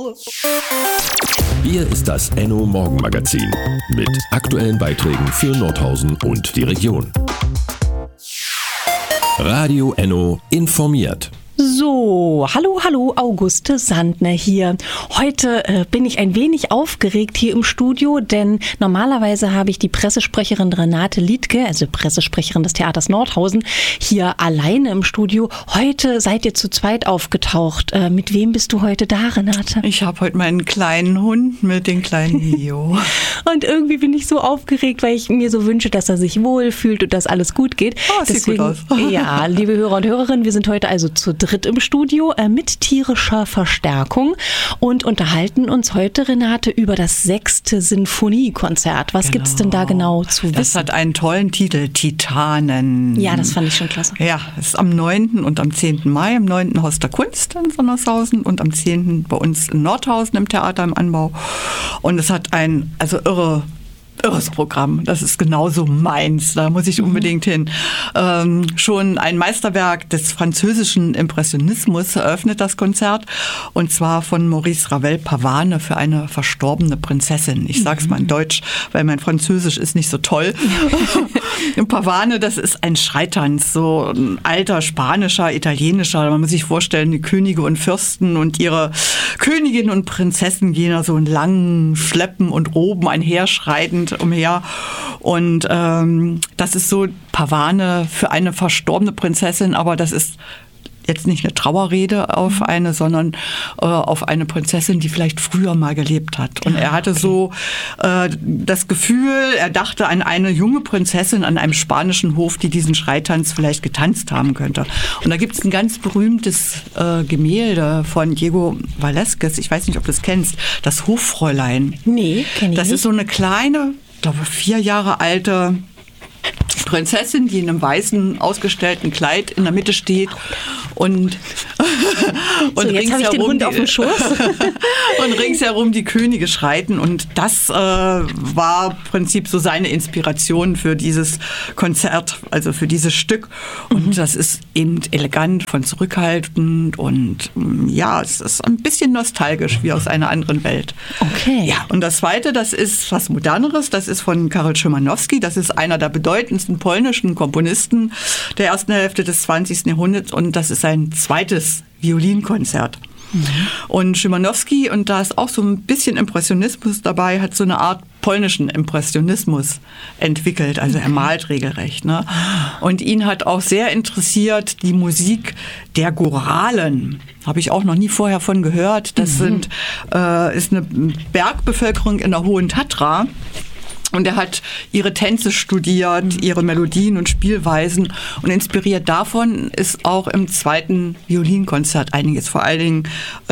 Hier ist das Enno Morgenmagazin mit aktuellen Beiträgen für Nordhausen und die Region. Radio Enno informiert. So, hallo, Auguste Sandner hier. Heute bin ich ein wenig aufgeregt hier im Studio, denn normalerweise habe ich die Pressesprecherin Renate Liedtke, also Pressesprecherin des Theaters Nordhausen, hier alleine im Studio. Heute seid ihr zu zweit aufgetaucht. Mit wem bist du heute da, Renate? Ich habe heute meinen kleinen Hund mit dem kleinen Mio. Und irgendwie bin ich so aufgeregt, weil ich mir so wünsche, dass er sich wohlfühlt und dass alles gut geht. Oh, sieht gut aus. Ja, liebe Hörer und Hörerinnen, wir sind heute also zu dritt im Studio mit tierischer Verstärkung und unterhalten uns heute, Renate, über das 6. Sinfoniekonzert. Was gibt's denn da genau zu wissen? Das hat einen tollen Titel, Titanen. Ja, das fand ich schon klasse. Ja, es ist am 9. und am 10. Mai, am 9. Haus der Kunst in Sonnershausen und am 10. bei uns in Nordhausen im Theater im Anbau. Und es hat ein irres Programm. Das ist genauso meins. Da muss ich unbedingt hin. Schon ein Meisterwerk des französischen Impressionismus eröffnet das Konzert. Und zwar von Maurice Ravel, Pavane für eine verstorbene Prinzessin. Ich sag's mal in Deutsch, weil mein Französisch ist nicht so toll. Pavane, das ist ein Schreitanz, so ein alter spanischer, italienischer. Man muss sich vorstellen, die Könige und Fürsten und ihre Königinnen und Prinzessin gehen da so in langen Schleppen und Roben einherschreitend umher. Und das ist so Pavane für eine verstorbene Prinzessin, aber das ist jetzt nicht eine Trauerrede auf eine, sondern auf eine Prinzessin, die vielleicht früher mal gelebt hat. Und er hatte so das Gefühl, er dachte an eine junge Prinzessin an einem spanischen Hof, die diesen Schreitanz vielleicht getanzt haben könnte. Und da gibt es ein ganz berühmtes Gemälde von Diego Velázquez, ich weiß nicht, ob du es kennst, das Hoffräulein. Nee, kenne ich nicht. Das ist so eine kleine, ich glaube 4 Jahre alte Prinzessin, die in einem weißen, ausgestellten Kleid in der Mitte steht und so, jetzt habe ich den Hund auf dem Schoß. Und ringsherum die Könige schreiten. Und das war im Prinzip so seine Inspiration für dieses Konzert, also für dieses Stück. Und das ist eben elegant, von zurückhaltend und ja, es ist ein bisschen nostalgisch, wie aus einer anderen Welt. Okay. Ja, und das Zweite, das ist was Moderneres, das ist von Karol Szymanowski, das ist einer der bedeutendsten polnischen Komponisten der ersten Hälfte des 20. Jahrhunderts und das ist sein zweites Violinkonzert. Und Szymanowski, und da ist auch so ein bisschen Impressionismus dabei, hat so eine Art polnischen Impressionismus entwickelt. Also er malt regelrecht. Ne? Und ihn hat auch sehr interessiert die Musik der Goralen. Habe ich auch noch nie vorher von gehört. Das ist eine Bergbevölkerung in der Hohen Tatra. Und er hat ihre Tänze studiert, ihre Melodien und Spielweisen. Und inspiriert davon ist auch im zweiten Violinkonzert einiges. Vor allen Dingen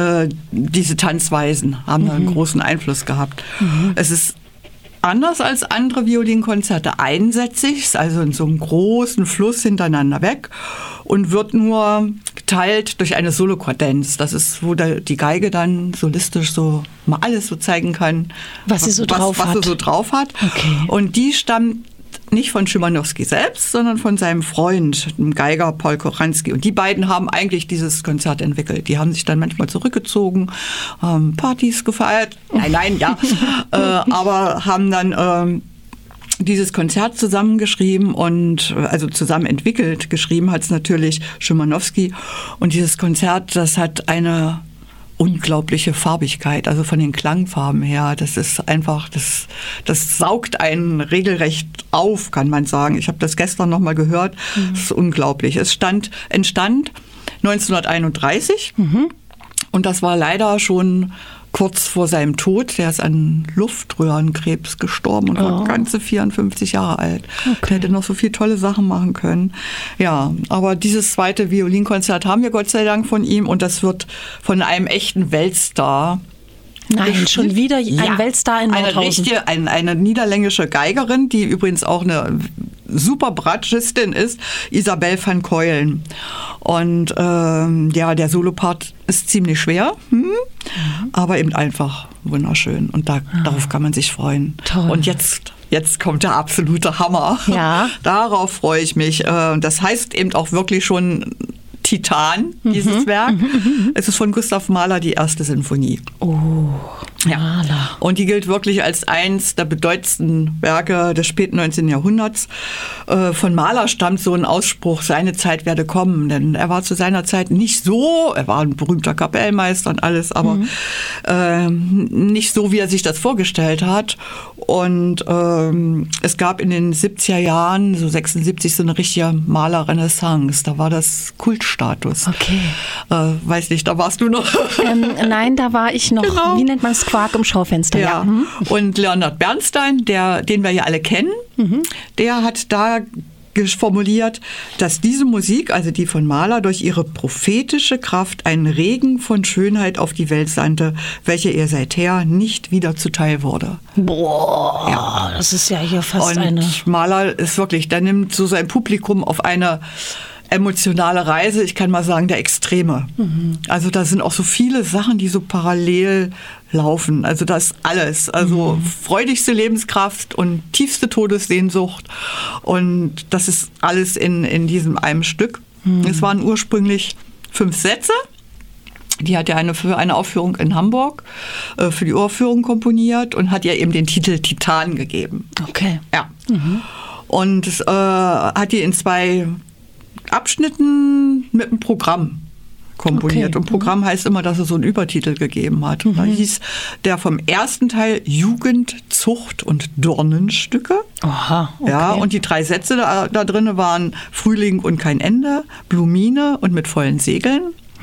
diese Tanzweisen haben da einen großen Einfluss gehabt. Es ist anders als andere Violinkonzerte einsätzig, also in so einem großen Fluss hintereinander weg und wird nur geteilt durch eine Solokadenz. Das ist, wo die Geige dann solistisch so mal alles so zeigen kann, was sie so drauf hat. Okay. Und die stammt nicht von Szymanowski selbst, sondern von seinem Freund, dem Geiger Paul Koranski. Und die beiden haben eigentlich dieses Konzert entwickelt. Die haben sich dann manchmal zurückgezogen, Partys gefeiert. Nein, aber haben dann dieses Konzert zusammengeschrieben und also zusammen entwickelt. Geschrieben hat es natürlich Szymanowski. Und dieses Konzert, das hat eine unglaubliche Farbigkeit, also von den Klangfarben her. Das ist einfach, das saugt einen regelrecht auf, kann man sagen. Ich habe das gestern noch mal gehört. Das ist unglaublich. Es entstand 1931 und das war leider schon kurz vor seinem Tod. Der ist an Luftröhrenkrebs gestorben und war ganze 54 Jahre alt. Okay. Der hätte noch so viele tolle Sachen machen können. Ja, aber dieses zweite Violinkonzert haben wir Gott sei Dank von ihm und das wird von einem echten Weltstar. Nein, schon wieder ein Weltstar in Nordhausen. Eine niederländische Geigerin, die übrigens auch eine super Bratschistin ist, Isabel van Keulen. Und der Solopart ist ziemlich schwer, aber eben einfach wunderschön. Und darauf kann man sich freuen. Toll. Und jetzt kommt der absolute Hammer. Ja. Darauf freue ich mich. Das heißt eben auch wirklich schon Titan, dieses Werk. Es ist von Gustav Mahler die erste Sinfonie. Oh, Ja. Mahler. Und die gilt wirklich als eins der bedeutendsten Werke des späten 19. Jahrhunderts. Von Mahler stammt so ein Ausspruch, seine Zeit werde kommen. Denn er war zu seiner Zeit nicht so, er war ein berühmter Kapellmeister und alles, aber nicht so, wie er sich das vorgestellt hat. Und es gab in den 70er Jahren, so 76, so eine richtige Maler-Renaissance. Da war das Kultstatus. Okay. Weiß nicht, da warst du noch. Nein, da war ich noch, Genau. wie nennt man es, Quark im Schaufenster. Ja. Und Leonard Bernstein, den wir ja alle kennen, der hat da formuliert, dass diese Musik, also die von Mahler, durch ihre prophetische Kraft einen Regen von Schönheit auf die Welt sandte, welche ihr seither nicht wieder zuteil wurde. Boah, Ja. das ist ja hier fast Und eine... Mahler ist wirklich, der nimmt so sein Publikum auf eine emotionale Reise, ich kann mal sagen, der Extreme. Also da sind auch so viele Sachen, die so parallel laufen. Also das ist alles. Also freudigste Lebenskraft und tiefste Todessehnsucht. Und das ist alles in diesem einem Stück. Es waren ursprünglich 5 Sätze. Die hat er für eine Aufführung in Hamburg für die Uraufführung komponiert und hat ihr eben den Titel Titan gegeben. Okay. Ja. Und hat die in 2 Abschnitten mit einem Programm komponiert. Okay. Und Programm heißt immer, dass es so einen Übertitel gegeben hat. Und da hieß der vom ersten Teil Jugend, Zucht und Dornenstücke. Aha, okay. Ja, und die 3 Sätze da drin waren Frühling und kein Ende, Blumine und mit vollen Segeln.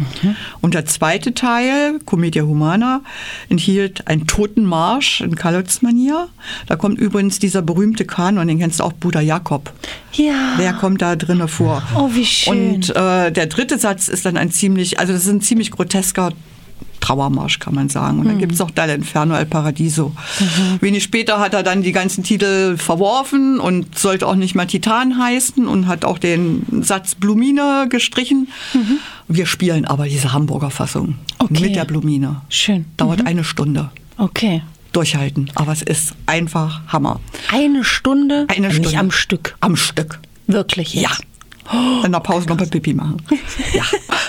Und der zweite Teil, Commedia Humana, enthielt einen Totenmarsch in Kalotz-Manier. Da kommt übrigens dieser berühmte Kanon, den kennst du auch, Bruder Jakob. Ja. Der kommt da drinne vor. Oh, wie schön. Und der dritte Satz ist dann das ist ein ziemlich grotesker Trauermarsch, kann man sagen. Und dann gibt es noch Dall'Inferno al Paradiso. Wenig später hat er dann die ganzen Titel verworfen und sollte auch nicht mehr Titan heißen und hat auch den Satz Blumine gestrichen. Wir spielen aber diese Hamburger Fassung Okay. mit der Blumine. Schön. Dauert 1 Stunde. Okay. Durchhalten. Aber es ist einfach Hammer. 1 Stunde? Eine Nicht Stunde. am Stück. Am Stück. Wirklich jetzt? Ja. In der Pause noch mal Pipi machen. Ja.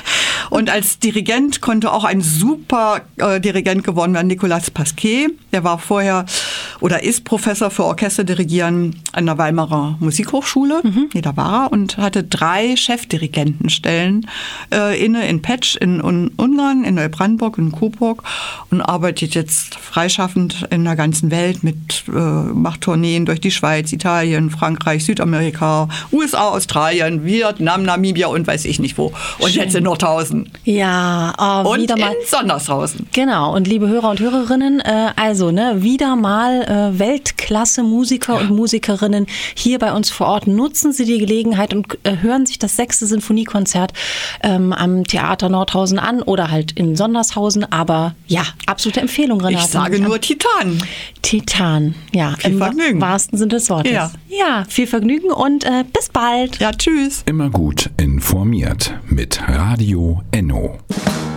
Und als Dirigent konnte auch ein super Dirigent geworden werden, Nicolas Pasquet. Der war vorher oder ist Professor für Orchesterdirigieren an der Weimarer Musikhochschule. Nee, da war er und hatte 3 Chefdirigentenstellen inne in Pécs in Ungarn, in Neubrandenburg und in Coburg und arbeitet jetzt freischaffend in der ganzen Welt macht Tourneen durch die Schweiz, Italien, Frankreich, Südamerika, USA, Australien, Vietnam, Namibia und weiß ich nicht wo. Und Schön. jetzt in Nordhausen. Ja, Und wieder mal. in Sondershausen. Genau, und liebe Hörer und Hörerinnen, wieder mal Weltklasse-Musiker und Musikerinnen hier bei uns vor Ort. Nutzen Sie die Gelegenheit und hören sich das 6. Sinfoniekonzert am Theater Nordhausen an oder halt in Sondershausen. Aber ja, absolute Empfehlung, Renate. Ich sage nur Titan. Titan, ja, Viel im Vergnügen. wahrsten Sinne des Wortes. Ja, viel Vergnügen und bis bald. Ja, tschüss. Immer gut informiert mit Radio Enno.